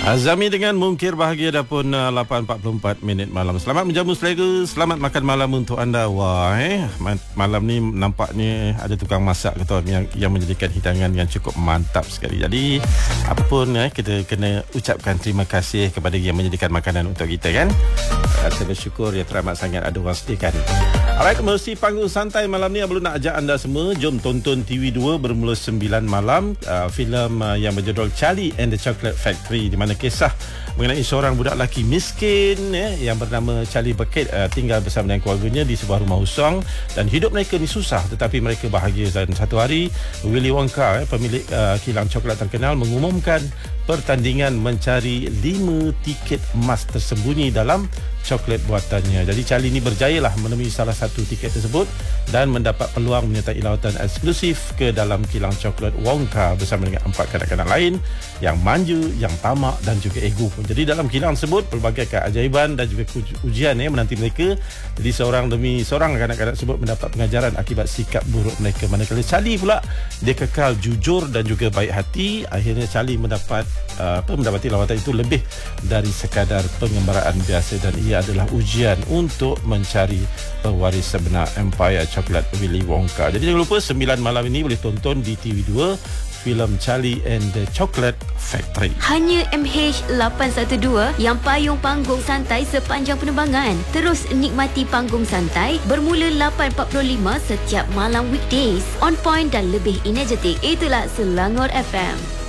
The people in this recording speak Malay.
Azami dengan Mungkir Bahagia dah pun 8.44 minit malam. Selamat menjamu selera, selamat makan malam untuk anda. Wah, malam ni nampaknya ada tukang masak kata yang menjadikan hidangan yang cukup mantap sekali. Jadi apapun kita kena ucapkan terima kasih kepada yang menjadikan makanan untuk kita kan. Rasa bersyukur ya teramat sangat ada orang sediakan. Alright, melalui panggung santai malam ni belum nak ajak anda semua jom tonton TV2 bermula 9 malam filem yang berjudul Charlie and the Chocolate Factory, di mana kisah mengenai seorang budak lelaki miskin yang bernama Charlie Bucket tinggal bersama dengan keluarganya di sebuah rumah kosong dan hidup mereka ni susah tetapi mereka bahagia. Dan satu hari Willy Wonka pemilik kilang coklat terkenal mengumumkan pertandingan mencari 5 tiket emas tersembunyi dalam coklat buatannya. Jadi Charlie ni berjayalah menemui salah satu tiket tersebut dan mendapat peluang menyertai lawatan eksklusif ke dalam kilang coklat Wonka bersama dengan 4 kanak-kanak lain yang manja, yang tamak dan juga ego. Jadi dalam kilang tersebut pelbagai keajaiban dan juga ujian menanti mereka. Jadi seorang demi seorang kanak-kanak tersebut mendapat pengajaran akibat sikap buruk mereka. Manakala Charlie pula dia kekal jujur dan juga baik hati. Akhirnya Charlie mendapati lawatan itu lebih dari sekadar pengembaraan biasa dan ia adalah ujian untuk mencari pewaris sebenar Empire Coklat Willy Wonka. Jadi jangan lupa 9 malam ini boleh tonton di TV2 filem Charlie and the Chocolate Factory. Hanya MH812 yang payung panggung santai sepanjang penerbangan. Terus nikmati panggung santai bermula 8.45 setiap malam weekdays. On point dan lebih energetik. Itulah Selangor FM.